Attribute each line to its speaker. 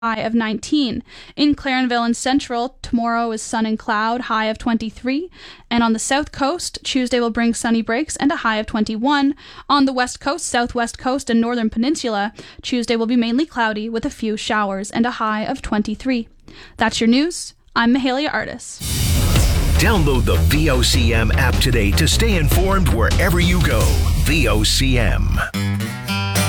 Speaker 1: high of 19. In Clarenville and Central, tomorrow is sun and cloud, high of 23. And on the south coast, Tuesday will bring sunny breaks and a high of 21. On the west coast, southwest coast, and northern peninsula, Tuesday will be mainly cloudy with a few showers and a high of 23. That's your news. I'm Mahalia Artis.
Speaker 2: Download the VOCM app today to stay informed wherever you go. VOCM.